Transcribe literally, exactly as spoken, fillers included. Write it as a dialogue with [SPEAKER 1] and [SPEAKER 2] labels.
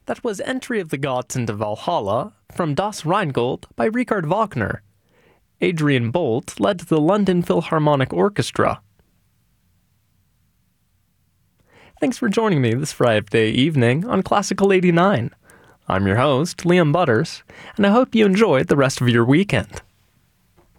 [SPEAKER 1] That was Entry of the Gods into Valhalla from Das Rheingold by Richard Wagner. Adrian Bolt led the London Philharmonic Orchestra. Thanks for joining me this Friday evening on Classical eighty-nine. I'm your host, Liam Butters, and I hope you enjoyed the rest of your weekend.